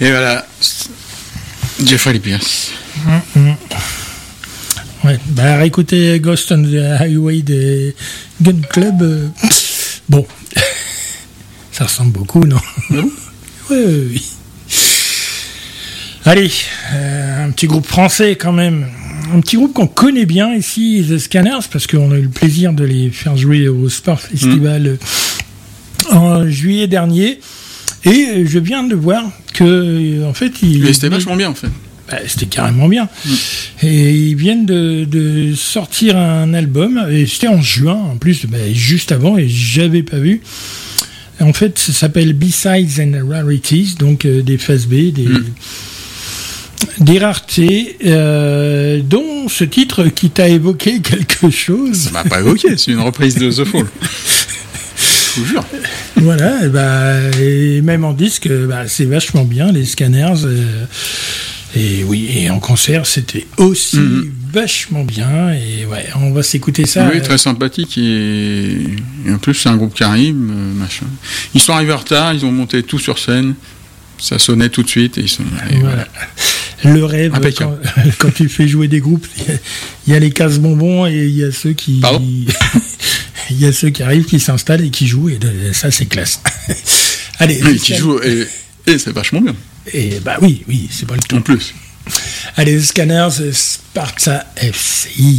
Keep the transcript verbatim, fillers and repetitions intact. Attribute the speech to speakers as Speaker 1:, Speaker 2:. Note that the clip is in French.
Speaker 1: Et voilà, Jeffrey Lee Pierce.
Speaker 2: Mm-hmm. Ouais, bah réécouter Ghost on the Highway des Gun Club, euh, bon, ça ressemble beaucoup, non?
Speaker 1: Mm-hmm.
Speaker 2: Oui, oui, oui. Allez, euh, un petit groupe français quand même, un petit groupe qu'on connaît bien ici, The Scanners, parce qu'on a eu le plaisir de les faire jouer au Sport Festival mmh. en juillet dernier, et je viens de voir que, en fait, ils...
Speaker 1: Mais c'était vachement bien, en fait.
Speaker 2: Bah, c'était carrément bien. Mmh. Et ils viennent de, de sortir un album, et c'était en juin, en plus, bah, juste avant, et j'avais pas vu. En fait, ça s'appelle B-Sides and Rarities, donc euh, des phases B, des... Mmh. Des raretés, euh, dont ce titre qui t'a évoqué quelque chose.
Speaker 1: Ça m'a pas évoqué, c'est une reprise de The Fall. Je vous jure.
Speaker 2: Voilà, et, bah, et même en disque, bah, c'est vachement bien, les Scanners. Euh, et oui, et en concert, c'était aussi mm-hmm. vachement bien. Et ouais, on va s'écouter ça.
Speaker 1: Oui, euh, très sympathique. Et, et en plus, c'est un groupe qui arrive, machin. Ils sont arrivés en retard, ils ont monté tout sur scène. Ça sonnait tout de suite et ils sont. Et
Speaker 2: voilà. Voilà. Le rêve, quand, quand tu fais jouer des groupes, il y, y a les casse-bonbons et il y a ceux qui. Il y a ceux qui arrivent, qui s'installent et qui jouent, et ça, c'est classe. Allez.
Speaker 1: Oui, qui jouent, et, et c'est vachement bien.
Speaker 2: Et bah oui, oui, c'est pas le tout.
Speaker 1: En plus.
Speaker 2: Allez, Scanners, Sparks F C I.